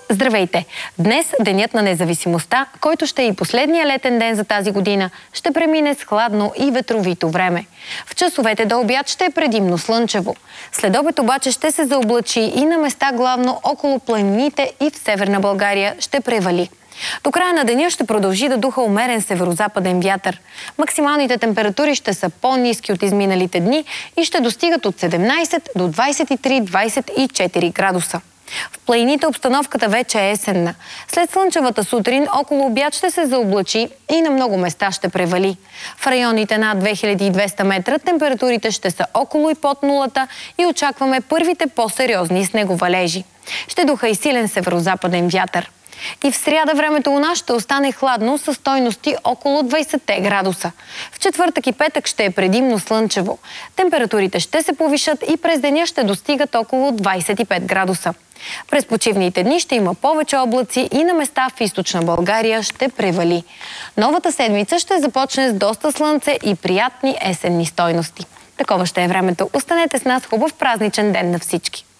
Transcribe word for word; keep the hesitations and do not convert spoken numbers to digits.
Здравейте! Днес, Денят на независимостта, който ще е и последния летен ден за тази година, ще премине с хладно и ветровито време. В часовете до обяд ще е предимно слънчево. След обед обаче ще се заоблачи и на места главно около планините и в Северна България ще превали. До края на деня ще продължи да духа умерен северозападен вятър. Максималните температури ще са по-ниски от изминалите дни и ще достигат от седемнайсет до двайсет и три до двайсет и четири градуса. В планините обстановката вече е есенна. След слънчевата сутрин около обяд ще се заоблачи и на много места ще превали. В районите над две хиляди и двеста метра температурите ще са около и под нулата и очакваме първите по-сериозни снеговалежи. Ще духа и силен северозападен вятър. И в сряда времето у нас ще остане хладно със стойности около двайсет градуса. В четвъртък и петък ще е предимно слънчево. Температурите ще се повишат и през деня ще достигат около двайсет и пет градуса. През почивните дни ще има повече облаци и на места в източна България ще превали. Новата седмица ще започне с доста слънце и приятни есенни стойности. Такова ще е времето. Останете с нас, хубав празничен ден на всички!